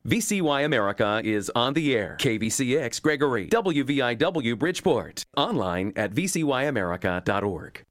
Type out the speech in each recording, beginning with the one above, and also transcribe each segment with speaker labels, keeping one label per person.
Speaker 1: VCY America is on the air. KVCX Gregory, WVIW Bridgeport. Online at vcyamerica.org.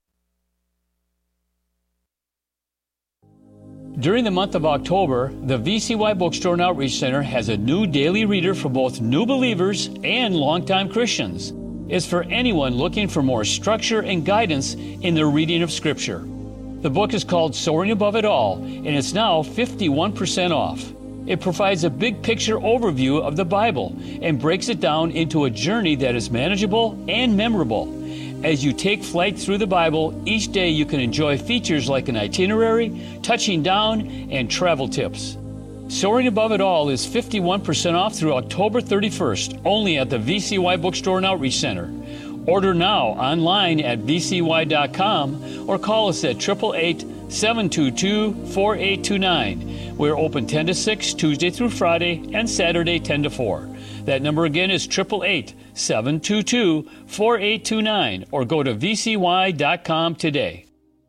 Speaker 2: During the month of October, the VCY Bookstore and Outreach Center has a new daily reader for both new believers and longtime Christians. It's for anyone looking for more structure and guidance in their reading of Scripture. The book is called Soaring Above It All, and it's now 51% off. It provides a big picture overview of the Bible and breaks it down into a journey that is manageable and memorable. As you take flight through the Bible, each day you can enjoy features like an itinerary, touching down, and travel tips. Soaring Above It All is 51% off through October 31st, only at the VCY Bookstore and Outreach Center. Order now online at vcy.com or call us at 888-722-4829. We're open 10 to 6, Tuesday through Friday, and Saturday 10 to 4. That number again is 888-722-4829, or go to vcy.com today.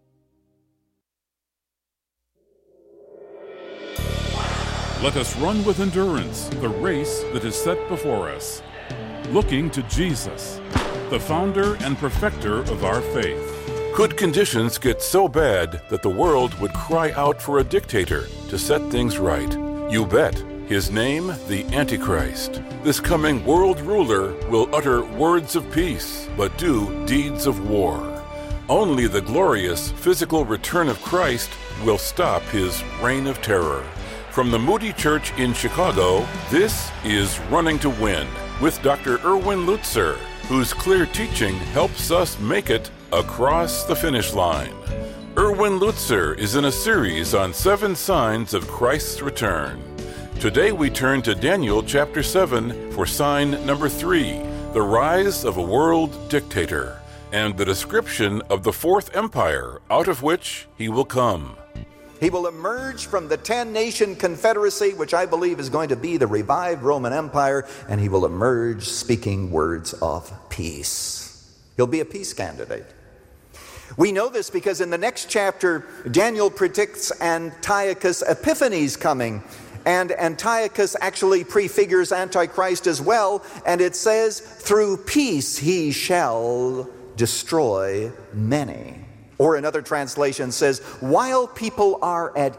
Speaker 3: Let us run with endurance the race that is set before us, looking to Jesus, the founder and perfecter of our faith.
Speaker 4: Could conditions get so bad that the world would cry out for a dictator to set things right? You bet. His name, the Antichrist. This coming world ruler will utter words of peace, but do deeds of war. Only the glorious physical return of Christ will stop his reign of terror. From the Moody Church in Chicago, this is Running to Win with Dr. Erwin Lutzer, whose clear teaching helps us make it across the finish line. Erwin Lutzer is in a series on 7 signs of Christ's return. Today we turn to Daniel chapter 7 for sign number 3, the rise of a world dictator, and the description of the 4th empire out of which he will come.
Speaker 5: He will emerge from the 10-nation confederacy, which I believe is going to be the revived Roman Empire, and he will emerge speaking words of peace. He'll be a peace candidate. We know this because in the next chapter, Daniel predicts Antiochus Epiphanes coming, and Antiochus actually prefigures Antichrist as well, and it says, through peace he shall destroy many. Or another translation says, while people are at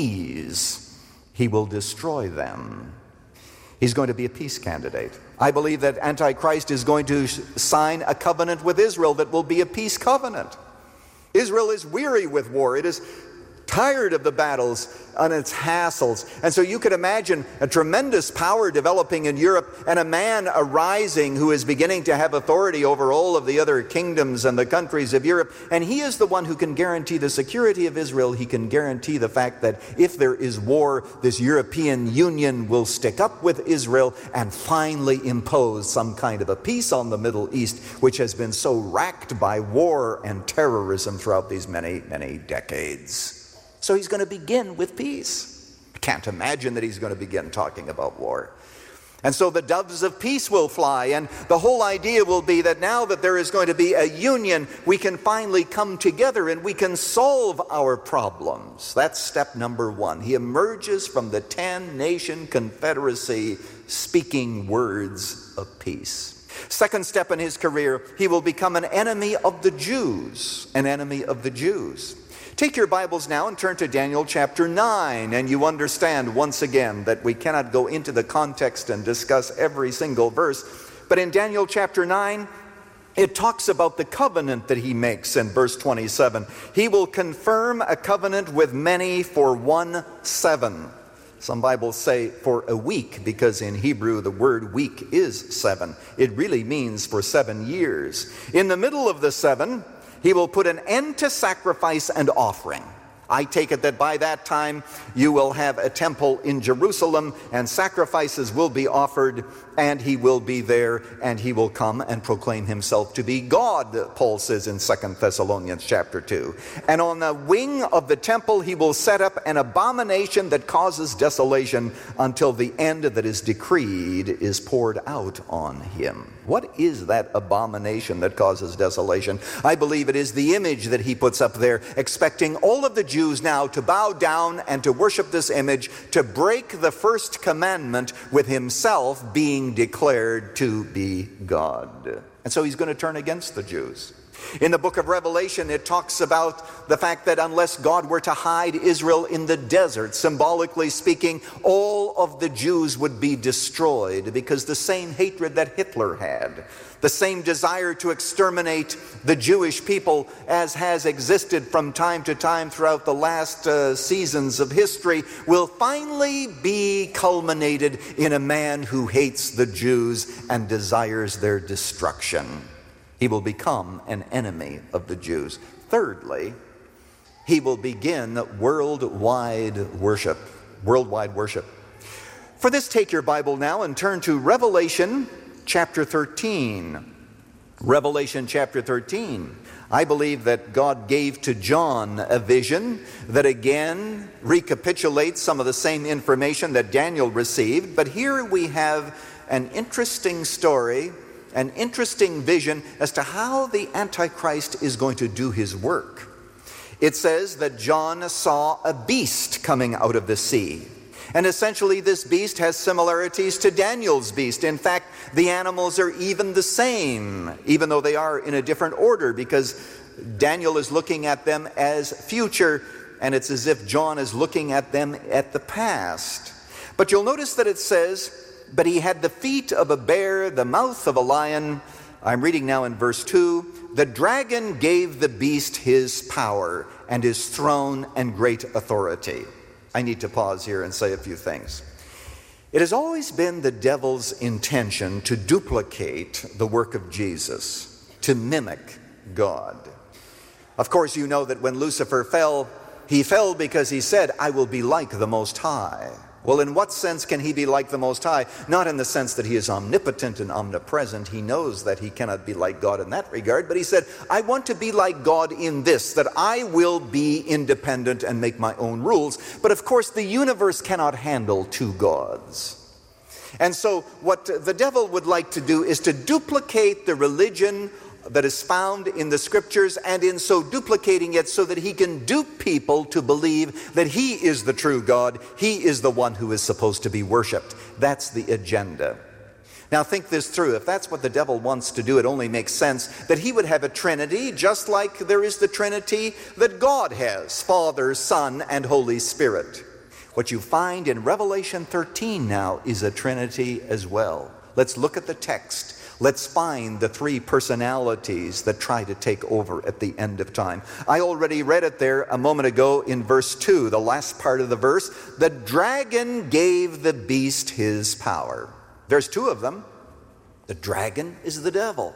Speaker 5: ease, he will destroy them. He's going to be a peace candidate. I believe that Antichrist is going to sign a covenant with Israel that will be a peace covenant. Israel is weary with war. It is tired of the battles and its hassles. And so you could imagine a tremendous power developing in Europe and a man arising who is beginning to have authority over all of the other kingdoms and the countries of Europe. And he is the one who can guarantee the security of Israel. He can guarantee the fact that if there is war, this European Union will stick up with Israel and finally impose some kind of a peace on the Middle East, which has been so racked by war and terrorism throughout these many, many decades. So he's going to begin with peace. I can't imagine that he's going to begin talking about war. And so the doves of peace will fly, and the whole idea will be that now that there is going to be a union, we can finally come together and we can solve our problems. That's step number 1. He emerges from the 10-nation confederacy speaking words of peace. Second step in his career, he will become an enemy of the Jews. An enemy of the Jews. Take your Bibles now and turn to Daniel chapter 9, and you understand once again that we cannot go into the context and discuss every single verse. But in Daniel chapter 9, it talks about the covenant that he makes in verse 27. He will confirm a covenant with many for 1 7. Some Bibles say for a week, because in Hebrew the word week is 7. It really means for 7 years. In the middle of the 7, he will put an end to sacrifice and offering. I take it that by that time you will have a temple in Jerusalem and sacrifices will be offered, and he will be there, and he will come and proclaim himself to be God, Paul says in 2 Thessalonians chapter 2. And on the wing of the temple he will set up an abomination that causes desolation until the end that is decreed is poured out on him. What is that abomination that causes desolation? I believe it is the image that he puts up there, expecting all of the Jews now to bow down and to worship this image, to break the first commandment with himself being declared to be God. And so he's going to turn against the Jews. In the book of Revelation, it talks about the fact that unless God were to hide Israel in the desert, symbolically speaking, all of the Jews would be destroyed, because the same hatred that Hitler had, the same desire to exterminate the Jewish people as has existed from time to time throughout the last seasons of history, will finally be culminated in a man who hates the Jews and desires their destruction. He will become an enemy of the Jews. Thirdly, he will begin worldwide worship. Worldwide worship. For this, take your Bible now and turn to Revelation chapter 13. Revelation chapter 13. I believe that God gave to John a vision that again recapitulates some of the same information that Daniel received. But here we have an interesting story, an interesting vision as to how the Antichrist is going to do his work. It says that John saw a beast coming out of the sea. And essentially this beast has similarities to Daniel's beast. In fact, the animals are even the same, even though they are in a different order, because Daniel is looking at them as future, and it's as if John is looking at them at the past. But you'll notice that it says, but he had the feet of a bear, the mouth of a lion. I'm reading now in verse 2. The dragon gave the beast his power and his throne and great authority. I need to pause here and say a few things. It has always been the devil's intention to duplicate the work of Jesus, to mimic God. Of course, you know that when Lucifer fell, he fell because he said, I will be like the Most High. Well, in what sense can he be like the Most High? Not in the sense that he is omnipotent and omnipresent. He knows that he cannot be like God in that regard. But he said, I want to be like God in this, that I will be independent and make my own rules. But of course, the universe cannot handle two gods. And so what the devil would like to do is to duplicate the religion that is found in the scriptures, and in so duplicating it so that he can dupe people to believe that he is the true God. He is the one who is supposed to be worshipped. That's the agenda. Now think this through. If that's what the devil wants to do, it only makes sense that he would have a trinity, just like there is the trinity that God has, Father, Son, and Holy Spirit. What you find in Revelation 13 now is a trinity as well. Let's look at the text. Let's find the three personalities that try to take over at the end of time. I already read it there a moment ago in verse 2, the last part of the verse. The dragon gave the beast his power. There's two of them. The dragon is the devil.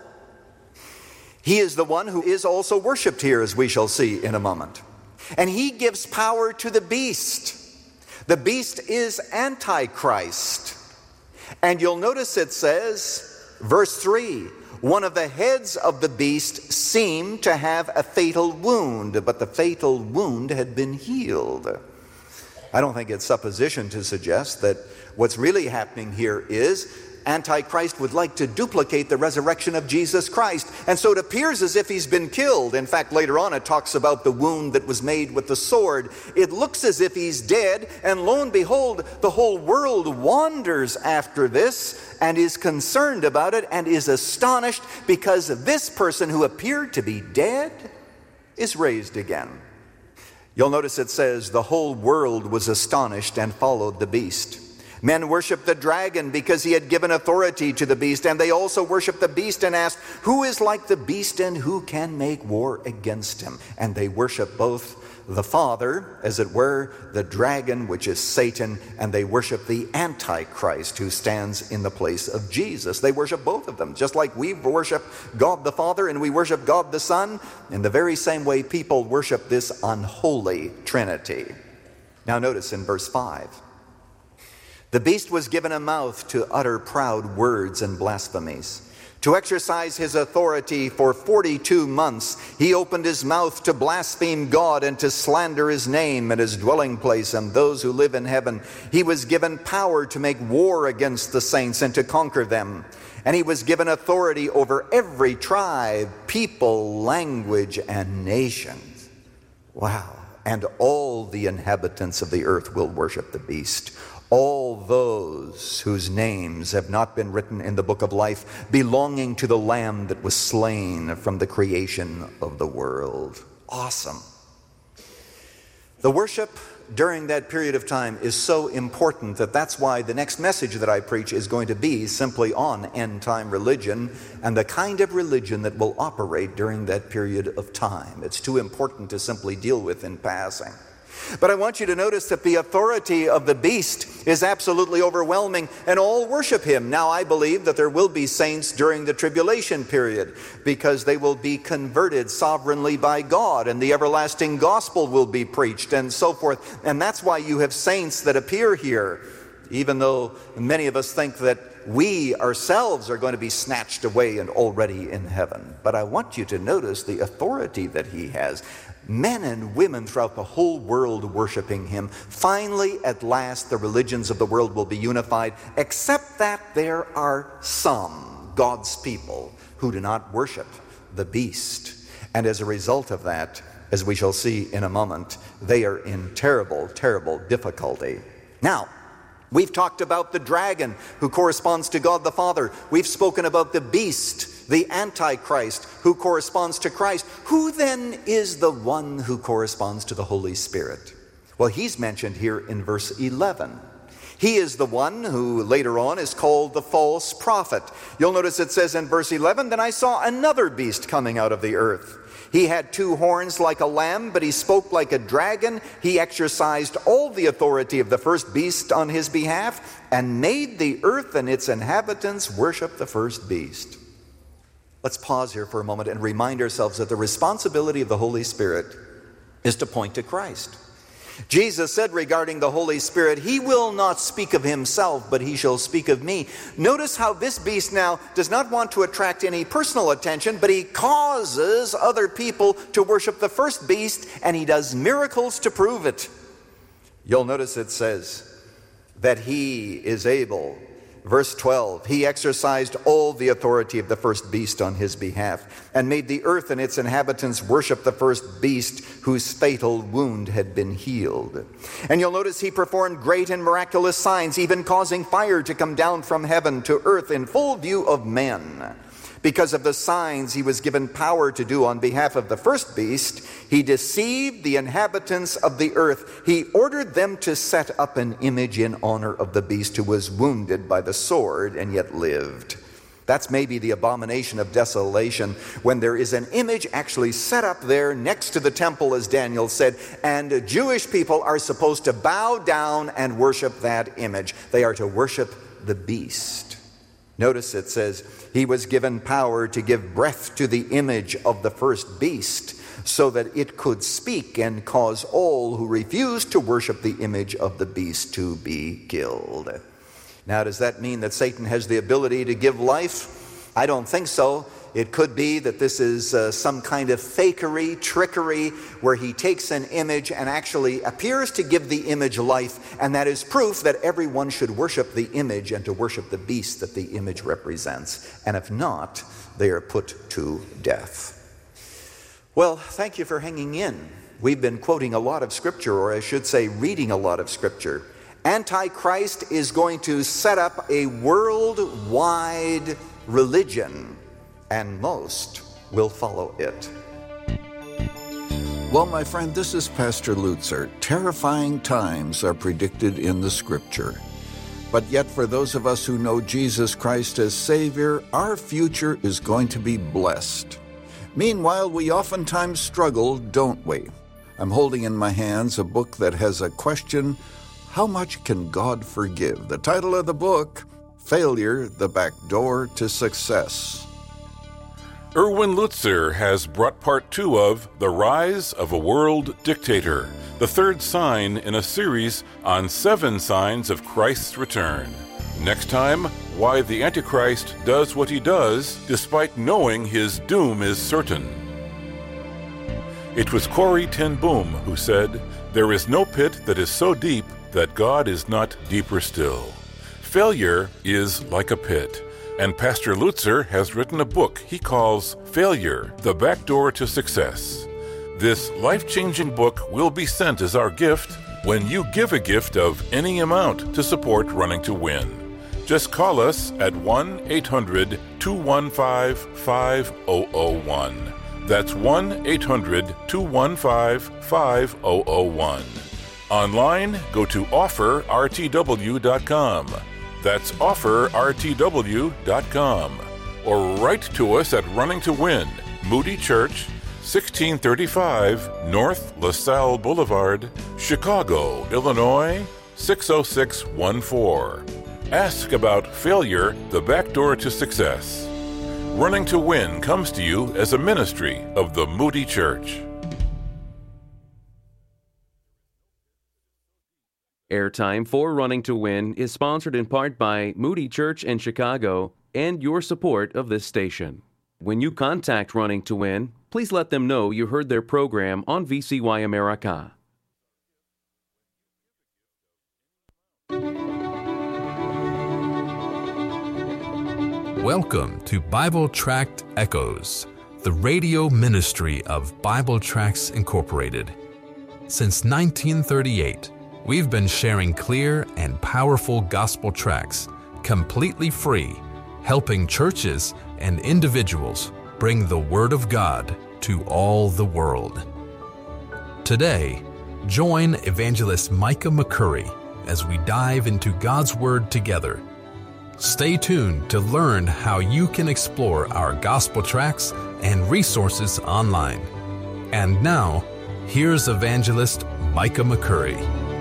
Speaker 5: He is the one who is also worshipped here, as we shall see in a moment. And he gives power to the beast. The beast is Antichrist. And you'll notice it says, verse 3, one of the heads of the beast seemed to have a fatal wound, but the fatal wound had been healed. I don't think it's supposition to suggest that what's really happening here is Antichrist would like to duplicate the resurrection of Jesus Christ. And so it appears as if he's been killed. In fact, later on it talks about the wound that was made with the sword. It looks as if he's dead, and lo and behold, the whole world wanders after this and is concerned about it and is astonished because this person who appeared to be dead is raised again. You'll notice it says the whole world was astonished and followed the beast. Men worshiped the dragon because he had given authority to the beast, and they also worshiped the beast and asked, who is like the beast and who can make war against him? And they worship both the Father, as it were, the dragon, which is Satan, and they worship the Antichrist, who stands in the place of Jesus. They worship both of them, just like we worship God the Father and we worship God the Son. In the very same way, people worship this unholy Trinity. Now notice in verse 5. The beast was given a mouth to utter proud words and blasphemies. To exercise his authority for 42 months, he opened his mouth to blaspheme God and to slander his name and his dwelling place and those who live in heaven. He was given power to make war against the saints and to conquer them. And he was given authority over every tribe, people, language, and nation. Wow. and all the inhabitants of the earth will worship the beast. All those whose names have not been written in the book of life, belonging to the Lamb that was slain from the creation of the world. Awesome. The worship during that period of time is so important that that's why the next message that I preach is going to be simply on end-time religion and the kind of religion that will operate during that period of time. It's too important to simply deal with in passing. But I want you to notice that the authority of the beast is absolutely overwhelming, and all worship him. Now, I believe that there will be saints during the tribulation period because they will be converted sovereignly by God, and the everlasting gospel will be preached, and so forth. And that's why you have saints that appear here, even though many of us think that we ourselves are going to be snatched away and already in heaven. But I want you to notice the authority that he has. Men and women throughout the whole world worshiping him. Finally, at last, the religions of the world will be unified, except that there are some, God's people, who do not worship the beast. And as a result of that, as we shall see in a moment, they are in terrible, terrible difficulty. Now, we've talked about the dragon who corresponds to God the Father. We've spoken about the beast, the Antichrist, who corresponds to Christ. Who then is the one who corresponds to the Holy Spirit? Well, he's mentioned here in verse 11. He is the one who later on is called the false prophet. You'll notice it says in verse 11, "Then I saw another beast coming out of the earth. He had 2 horns like a lamb, but he spoke like a dragon. He exercised all the authority of the first beast on his behalf and made the earth and its inhabitants worship the first beast." Let's pause here for a moment and remind ourselves that the responsibility of the Holy Spirit is to point to Christ. Jesus said regarding the Holy Spirit, "He will not speak of himself, but he shall speak of me." Notice how this beast now does not want to attract any personal attention, but he causes other people to worship the first beast, and he does miracles to prove it. You'll notice it says that he is able. Verse 12, "He exercised all the authority of the first beast on his behalf and made the earth and its inhabitants worship the first beast whose fatal wound had been healed." And you'll notice he performed great and miraculous signs, even causing fire to come down from heaven to earth in full view of men. Because of the signs he was given power to do on behalf of the first beast, he deceived the inhabitants of the earth. He ordered them to set up an image in honor of the beast who was wounded by the sword and yet lived. That's maybe the abomination of desolation, when there is an image actually set up there next to the temple, as Daniel said, and Jewish people are supposed to bow down and worship that image. They are to worship the beast. Notice it says, "He was given power to give breath to the image of the first beast, so that it could speak and cause all who refused to worship the image of the beast to be killed." Now, does that mean that Satan has the ability to give life? I don't think so. It could be that this is some kind of fakery, trickery, where he takes an image and actually appears to give the image life, and that is proof that everyone should worship the image and to worship the beast that the image represents. And if not, they are put to death. Well, thank you for hanging in. We've been quoting a lot of Scripture, or I should say reading a lot of Scripture. Antichrist is going to set up a worldwide religion, and most will follow it.
Speaker 6: Well, my friend, this is Pastor Lutzer. Terrifying times are predicted in the Scripture. But yet, for those of us who know Jesus Christ as Savior, our future is going to be blessed. Meanwhile, we oftentimes struggle, don't we? I'm holding in my hands a book that has a question: how much can God forgive? The title of the book, Failure, the Back Door to Success.
Speaker 4: Erwin Lutzer has brought part 2 of The Rise of a World Dictator, the 3rd sign in a series on 7 signs of Christ's return. Next time, why the Antichrist does what he does despite knowing his doom is certain. It was Corrie ten Boom who said, "There is no pit that is so deep that God is not deeper still." Failure is like a pit. And Pastor Lutzer has written a book he calls Failure, the Back Door to Success. This life-changing book will be sent as our gift when you give a gift of any amount to support Running to Win. Just call us at 1-800-215-5001. That's 1-800-215-5001. Online, go to offerrtw.com. That's offerrtw.com. Or write to us at Running to Win, Moody Church, 1635 North LaSalle Boulevard, Chicago, Illinois, 60614. Ask about Failure, the Back Door to Success. Running to Win comes to you as a ministry of the Moody Church.
Speaker 1: Airtime for Running to Win is sponsored in part by Moody Church in Chicago and your support of this station. When you contact Running to Win, please let them know you heard their program on VCY America.
Speaker 7: Welcome to Bible Tract Echoes, the radio ministry of Bible Tracts Incorporated. Since 1938, we've been sharing clear and powerful gospel tracts, completely free, helping churches and individuals bring the Word of God to all the world. Today, join Evangelist Micah McCurry as we dive into God's Word together. Stay tuned to learn how you can explore our gospel tracts and resources online. And now, here's Evangelist Micah McCurry.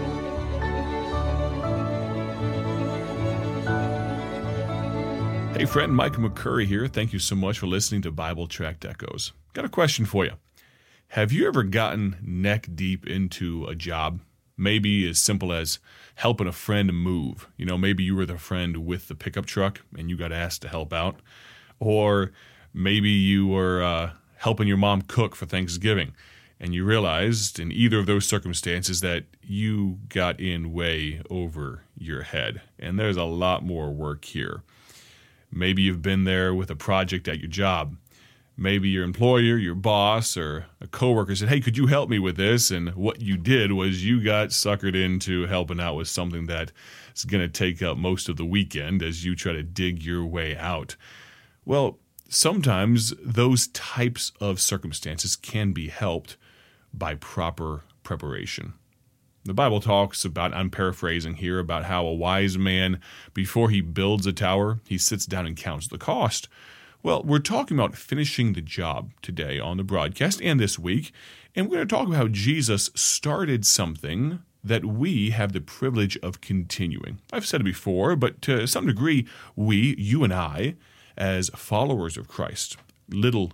Speaker 8: Hey friend, Micah McCurry here. Thank you so much for listening to Bible Tract Echoes. Got a question for you. Have you ever gotten neck deep into a job? Maybe as simple as helping a friend move. Maybe you were the friend with the pickup truck and you got asked to help out. Or maybe you were helping your mom cook for Thanksgiving and you realized in either of those circumstances that you got in way over your head. And there's a lot more work here. Maybe you've been there with a project at your job. Maybe your employer, your boss, or a coworker said, hey, could you help me with this? And what you did was you got suckered into helping out with something that is going to take up most of the weekend as you try to dig your way out. Well, sometimes those types of circumstances can be helped by proper preparation. The Bible talks about, I'm paraphrasing here, about how a wise man, before he builds a tower, he sits down and counts the cost. Well, we're talking about finishing the job today on the broadcast and this week, and we're going to talk about how Jesus started something that we have the privilege of continuing. I've said it before, but to some degree, you and I, as followers of Christ, little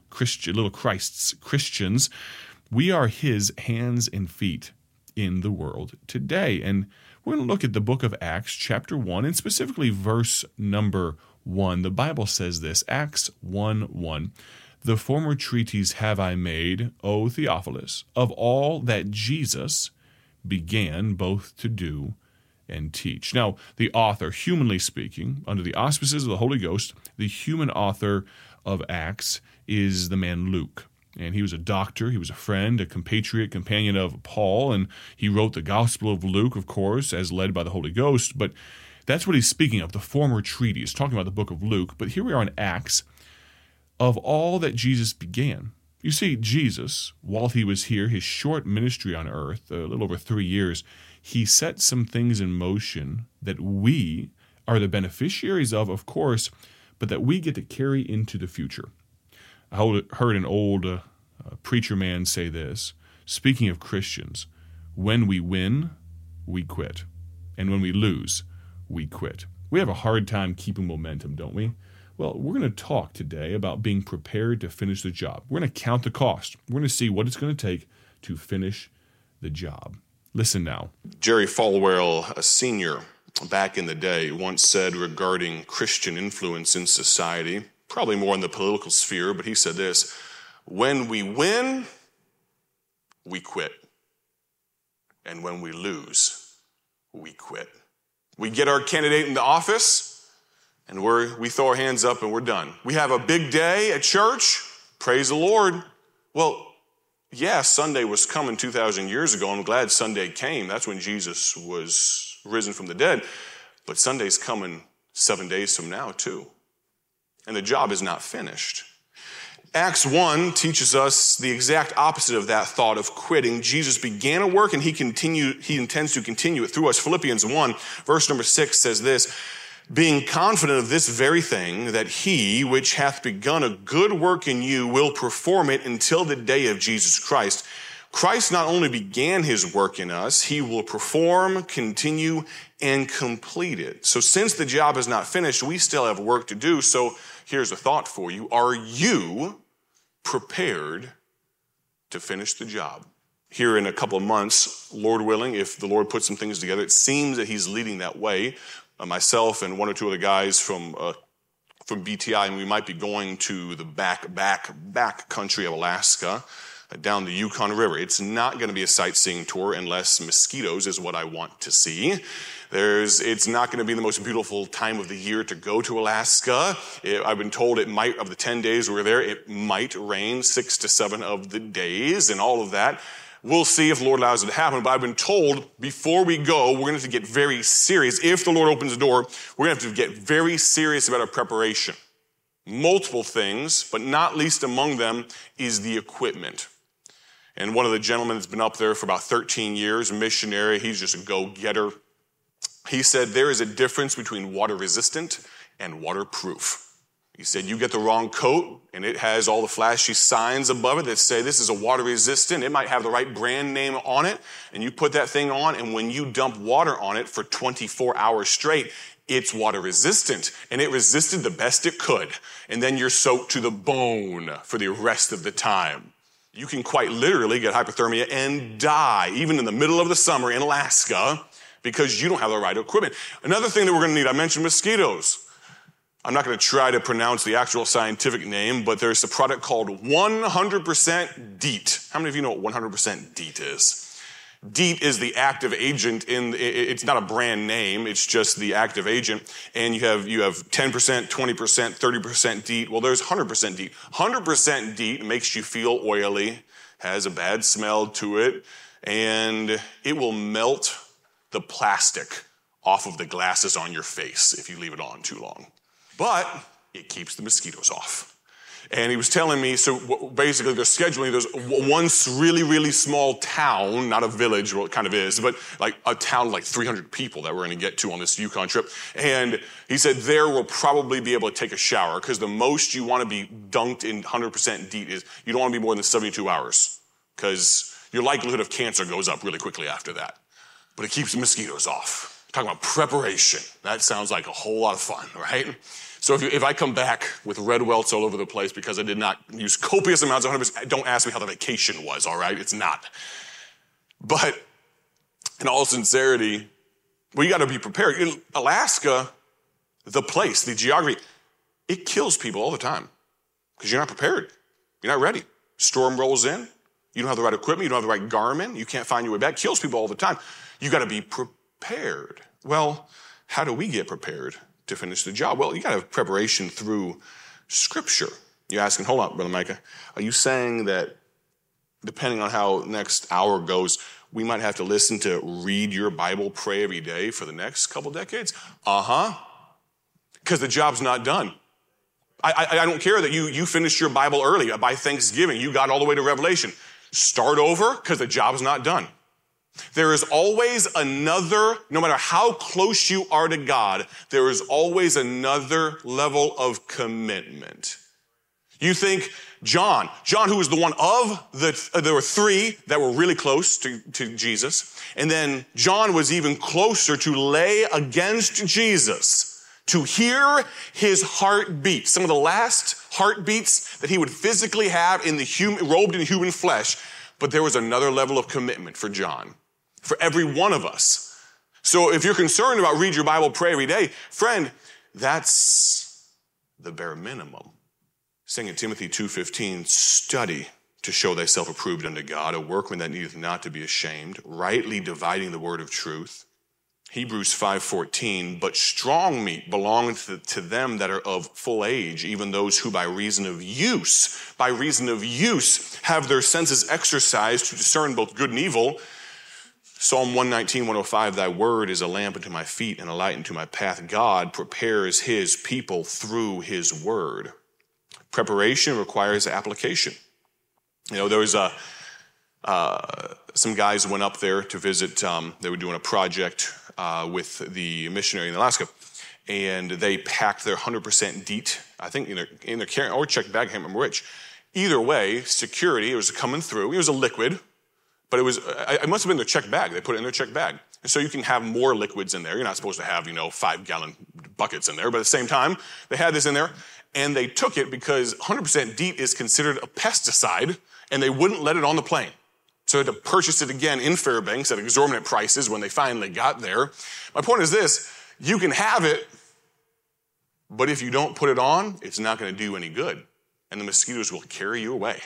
Speaker 8: Christians, we are his hands and feet in the world today. And we're going to look at the book of Acts, chapter 1, and specifically verse number 1. The Bible says this, Acts 1:1. The former treatise have I made, O Theophilus, of all that Jesus began both to do and teach. Now, the author, humanly speaking, under the auspices of the Holy Ghost, the human author of Acts is the man Luke. And he was a doctor, he was a friend, a compatriot, companion of Paul, and he wrote the Gospel of Luke, of course, as led by the Holy Ghost. But that's what he's speaking of, the former treatise, talking about the book of Luke. But here we are in Acts, of all that Jesus began. You see, Jesus, while he was here, his short ministry on earth, a little over 3 years, he set some things in motion that we are the beneficiaries of course, but that we get to carry into the future. I heard an old preacher man say this, speaking of Christians, when we win, we quit. And when we lose, we quit. We have a hard time keeping momentum, don't we? Well, we're going to talk today about being prepared to finish the job. We're going to count the cost. We're going to see what it's going to take to finish the job. Listen now.
Speaker 9: Jerry Falwell, a senior back in the day, once said regarding Christian influence in society, probably more in the political sphere, but he said this, when we win, we quit. And when we lose, we quit. We get our candidate into office, and we throw our hands up and we're done. We have a big day at church, praise the Lord. Well, Yeah, Sunday was coming 2,000 years ago. I'm glad Sunday came. That's when Jesus was risen from the dead. But Sunday's coming 7 days from now, too. And the job is not finished. Acts 1 teaches us the exact opposite of that thought of quitting. Jesus began a work and he intends to continue it through us. Philippians 1, verse number 6 says this, being confident of this very thing, that he which hath begun a good work in you will perform it until the day of Jesus Christ. Christ not only began his work in us, he will perform, continue, and complete it. So since the job is not finished, we still have work to do. So here's a thought for you. Are you prepared to finish the job? Here in a couple of months, Lord willing, if the Lord puts some things together, it seems that he's leading that way. Myself and one or two other guys from BTI, and we might be going to the back country of Alaska, down the Yukon River. It's not going to be a sightseeing tour unless mosquitoes is what I want to see. It's not going to be the most beautiful time of the year to go to Alaska. I've been told it might, of the 10 days we're there, it might rain 6 to 7 of the days and all of that. We'll see if the Lord allows it to happen, but I've been told before we go, we're going to have to get very serious. If the Lord opens the door, we're going to have to get very serious about our preparation. Multiple things, but not least among them is the equipment. And one of the gentlemen that's been up there for about 13 years, a missionary, he's just a go-getter. He said there is a difference between water-resistant and waterproof. He said, you get the wrong coat, and it has all the flashy signs above it that say this is a water-resistant. It might have the right brand name on it, and you put that thing on, and when you dump water on it for 24 hours straight, it's water-resistant, and it resisted the best it could. And then you're soaked to the bone for the rest of the time. You can quite literally get hypothermia and die, even in the middle of the summer in Alaska, because you don't have the right equipment. Another thing that we're going to need, I mentioned mosquitoes. I'm not going to try to pronounce the actual scientific name, but there's a product called 100% DEET. How many of you know what 100% DEET is? DEET is the active agent it's not a brand name, it's just the active agent. And you have 10%, 20%, 30% DEET. Well, there's 100% DEET. 100% DEET makes you feel oily, has a bad smell to it, and it will melt the plastic off of the glasses on your face if you leave it on too long. But it keeps the mosquitoes off. And he was telling me, so basically they're scheduling, there's one really, really small town, not a village, well it kind of is, but like a town of like 300 people that we're going to get to on this Yukon trip. And he said there we'll probably be able to take a shower because the most you want to be dunked in 100% DEET is you don't want to be more than 72 hours because your likelihood of cancer goes up really quickly after that. But it keeps the mosquitoes off. Talking about preparation. That sounds like a whole lot of fun, right? So if I come back with red welts all over the place because I did not use copious amounts of 100%, don't ask me how the vacation was, all right? It's not. But in all sincerity, we got to be prepared. In Alaska, the place, the geography, it kills people all the time because you're not prepared. You're not ready. Storm rolls in. You don't have the right equipment. You don't have the right Garmin. You can't find your way back. It kills people all the time. You got to be prepared. Well, how do we get prepared to finish the job? Well, you got to have preparation through Scripture. You're asking, hold on, Brother Micah, are you saying that depending on how next hour goes, we might have to listen to read your Bible, pray every day for the next couple decades? Because the job's not done. I don't care that you finished your Bible early. By Thanksgiving, you got all the way to Revelation. Start over because the job's not done. There is always another, no matter how close you are to God, there is always another level of commitment. You think John, who was the one of there were 3 that were really close to Jesus, and then John was even closer to lay against Jesus, to hear his heartbeat, some of the last heartbeats that he would physically have robed in human flesh. But there was another level of commitment for John, for every one of us. So if you're concerned about read your Bible, pray every day, friend, that's the bare minimum. 2 Timothy 2:15, study to show thyself approved unto God, a workman that needeth not to be ashamed, rightly dividing the word of truth. Hebrews 5:14, but strong meat belongs to them that are of full age, even those who by reason of use have their senses exercised to discern both good and evil. Psalm 119:105, thy word is a lamp unto my feet and a light unto my path. God prepares his people through his word. Preparation requires application. There was some guys went up there to visit. They were doing a project with the missionary in Alaska, and they packed their 100% DEET, I think, in their carry or checked bag. I can't remember which. Either way, security, it was coming through. It was a liquid, but it must have been their checked bag. They put it in their checked bag. And so you can have more liquids in there. You're not supposed to have, 5-gallon buckets in there, but at the same time, they had this in there, and they took it because 100% DEET is considered a pesticide, and they wouldn't let it on the plane. So they had to purchase it again in Fairbanks at exorbitant prices when they finally got there. My point is this: you can have it, but if you don't put it on, it's not going to do any good, and the mosquitoes will carry you away.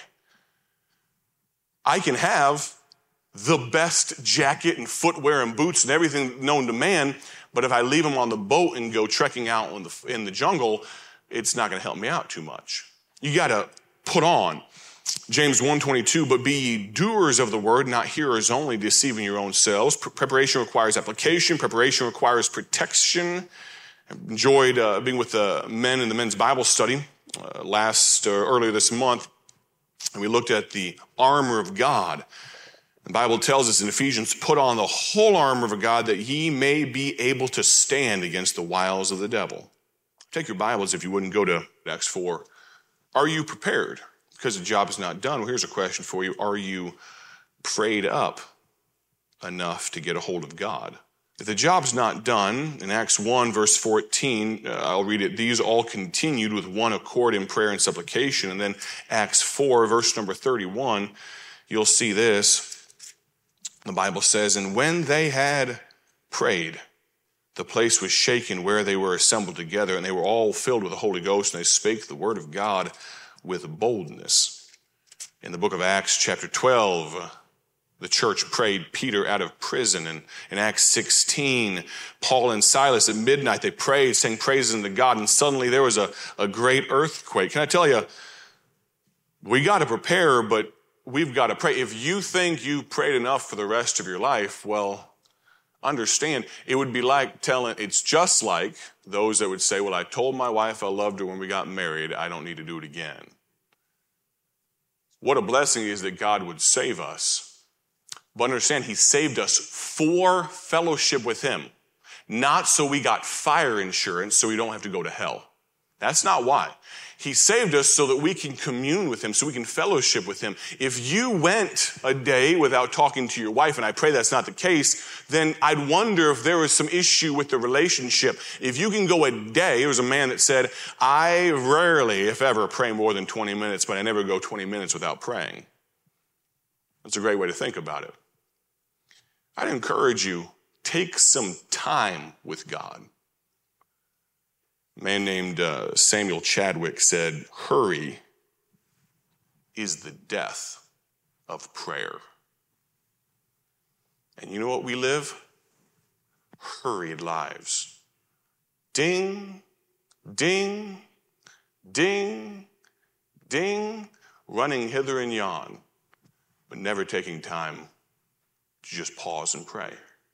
Speaker 9: I can have the best jacket and footwear and boots and everything known to man, but if I leave them on the boat and go trekking out in the jungle, it's not going to help me out too much. You got to put on. James 1:22, but be ye doers of the word, not hearers only, deceiving your own selves. Preparation requires application. Preparation requires protection. I enjoyed being with the men in the men's Bible study earlier this month, and we looked at the armor of God. The Bible tells us in Ephesians, put on the whole armor of God that ye may be able to stand against the wiles of the devil. Take your Bibles, if you wouldn't, go to Acts 4. Are you prepared? Because the job is not done. Well, here's a question for you. Are you prayed up enough to get a hold of God? If the job's not done, in Acts 1, verse 14, I'll read it. These all continued with one accord in prayer and supplication. And then Acts 4, verse number 31, you'll see this. The Bible says, and when they had prayed, the place was shaken where they were assembled together, and they were all filled with the Holy Ghost, and they spake the word of God with boldness. In the book of Acts, chapter 12, the church prayed Peter out of prison. And in Acts 16, Paul and Silas at midnight, they prayed, sang praises unto God, and suddenly there was a great earthquake. Can I tell you, we got to prepare, but we've got to pray. If you think you prayed enough for the rest of your life, well, understand, it's just like those that would say, well, I told my wife I loved her when we got married. I don't need to do it again. What a blessing is that God would save us. But understand, he saved us for fellowship with him, not so we got fire insurance so we don't have to go to hell. That's not why. He saved us so that we can commune with him, so we can fellowship with him. If you went a day without talking to your wife, and I pray that's not the case, then I'd wonder if there was some issue with the relationship. If you can go a day, there was a man that said, I rarely, if ever, pray more than 20 minutes, but I never go 20 minutes without praying. That's a great way to think about it. I'd encourage you, take some time with God. A man named Samuel Chadwick said, hurry is the death of prayer. And you know what we live? Hurried lives. Ding, ding, ding, ding, running hither and yon, but never taking time to just pause and pray.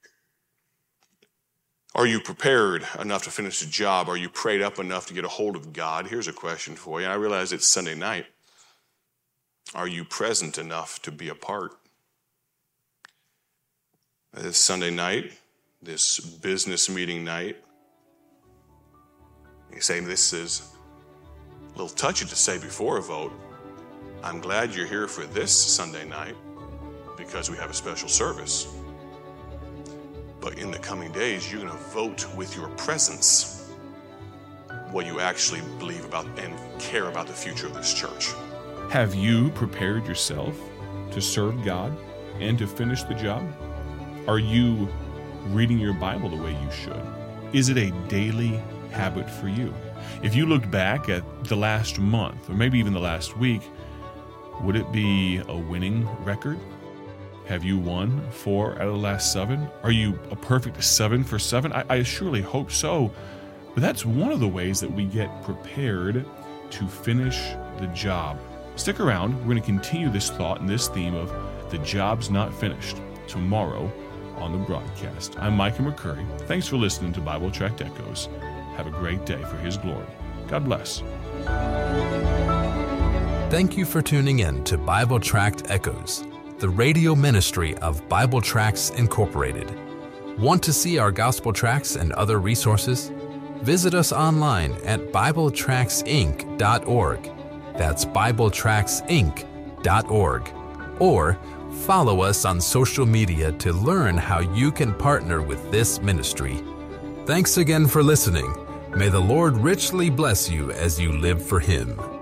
Speaker 9: Are you prepared enough to finish the job? Are you prayed up enough to get a hold of God? Here's a question for you. I realize it's Sunday night. Are you present enough to be a part? This Sunday night, this business meeting night, you say this is a little touchy to say before a vote. I'm glad you're here for this Sunday night because we have a special service. But in the coming days, you're going to vote with your presence what you actually believe about and care about the future of this church.
Speaker 8: Have you prepared yourself to serve God and to finish the job? Are you reading your Bible the way you should? Is it a daily habit for you? If you looked back at the last month, or maybe even the last week, would it be a winning record? Have you won 4 out of the last 7? Are you a perfect 7 for 7? I surely hope so. But that's one of the ways that we get prepared to finish the job. Stick around. We're going to continue this thought and this theme of the job's not finished tomorrow on the broadcast. I'm Micah McCurry. Thanks for listening to Bible Tract Echoes. Have a great day for His glory. God bless.
Speaker 7: Thank you for tuning in to Bible Tract Echoes, the radio ministry of Bible Tracts Incorporated. Want to see our gospel tracts and other resources? Visit us online at BibleTractsInc.org. That's BibleTractsInc.org. Or follow us on social media to learn how you can partner with this ministry. Thanks again for listening. May the Lord richly bless you as you live for Him.